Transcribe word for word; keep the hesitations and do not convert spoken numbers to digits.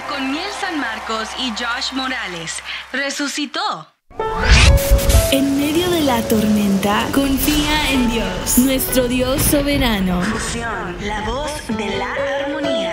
con Miel San Marcos y Josh Morales. Resucitó. En medio de la tormenta, confía en Dios, nuestro Dios soberano. Fusión, la voz de la armonía.